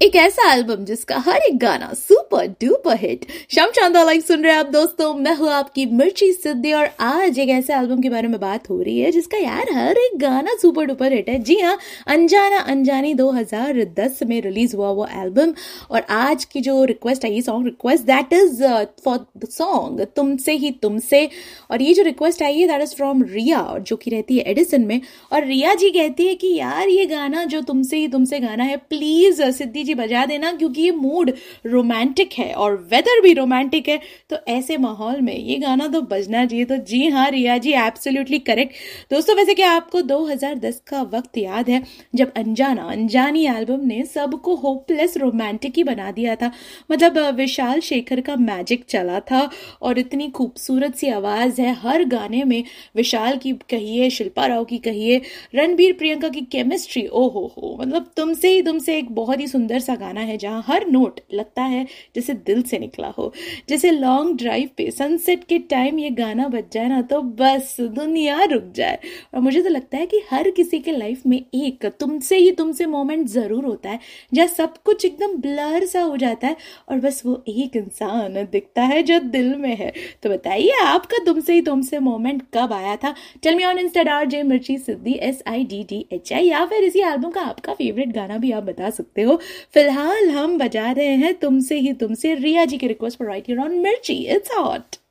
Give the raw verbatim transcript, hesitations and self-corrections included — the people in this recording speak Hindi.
एक ऐसा एल्बम जिसका हर एक गाना सुपर डुपर हिट। शम चांदा लाइक सुन रहे हैं आप दोस्तों, मैं हूँ आपकी मिर्ची सिद्धि और आज एक ऐसे एल्बम के बारे में बात हो रही है जिसका यार हर एक गाना सुपर डुपर हिट है। जी हाँ, अनजाना अनजानी दो हज़ार दस में रिलीज हुआ वो एल्बम। और आज की जो request I, song request that is for the song तुमसे ही तुमसे। और ये जो रिक्वेस्ट आई है दैट इज फ्रॉम रिया, और जो कि रहती है एडिसन में। और रिया जी कहती है कि यार ये गाना जो तुमसे ही तुमसे गाना है प्लीज सिद्धि जी बजा देना, क्योंकि ये मूड रोमांटिक है और वेदर भी रोमांटिक है, तो ऐसे माहौल में ये गाना तो बजना चाहिए। तो जी हाँ रिया जी, एब्सोल्युटली करेक्ट। दोस्तों वैसे क्या आपको दो हज़ार दस का वक्त याद है जब अनजाना अनजानी एल्बम ने सबको होपलेस रोमांटिक ही बना दिया था। मतलब विशाल शेखर का मैजिक चला था और इतनी खूबसूरत सी आवाज है हर गाने में। विशाल की कहिए, शिल्पा राव की कहिए, रणबीर प्रियंका की केमिस्ट्री, ओ हो हो मतलब तुमसे ही तुमसे एक बहुत ही सुंदर सा गाना है जहां हर नोट लगता है जैसे दिल से निकला हो। जैसे लॉन्ग ड्राइव पे सनसेट के टाइम ये गाना बज जाए ना तो बस दुनिया रुक जाए। और मुझे तो लगता है कि हर किसी के लाइफ में एक तुमसे ही तुमसे मोमेंट जरूर होता है जहाँ सब कुछ एकदम ब्लर सा हो जाता है और बस वो एक इंसान दिखता है जो दिल में है। तो बताइए आपका तुमसे ही तुमसे मोमेंट कब आया था? Tell me on Insta R J मिर्ची सिद्धि S I D D H I, या फिर इसी एल्बम का आपका फेवरेट गाना भी आप बता सकते हो। फिलहाल हम बजा रहे हैं तुमसे ही तुमसे, रिया जी की रिक्वेस्ट पर राइट हियर ऑन मिर्ची इट्स हॉट।